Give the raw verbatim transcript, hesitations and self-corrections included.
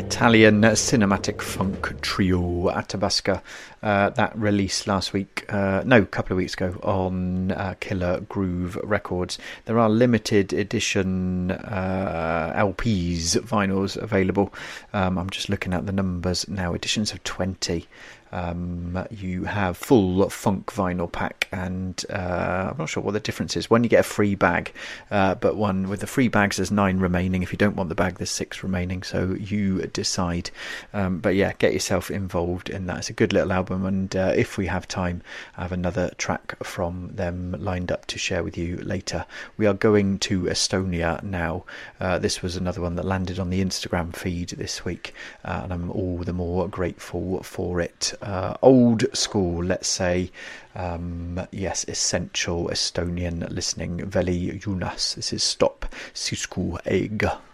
Italian cinematic funk trio Athabasca. Uh, that released last week, uh, no, a couple of weeks ago on uh, Killer Groove Records. There are limited edition uh, L Ps, vinyls available. Um, I'm just looking at the numbers now. Editions of twenty. Um, you have full funk vinyl pack, and uh, I'm not sure what the difference is. One you get a free bag, uh, but one with the free bags there's nine remaining. If you don't want the bag, there's six remaining, so you decide. Um, but yeah, get yourself involved in that. It's a good little album, and uh, if we have time, I have another track from them lined up to share with you later. We are going to Estonia now. Uh, this was another one that landed on the Instagram feed this week, uh, and I'm all the more grateful for it. Uh, old school, let's say, um, yes, essential Estonian listening. Veli Junas. This is Stop Sisku Egg.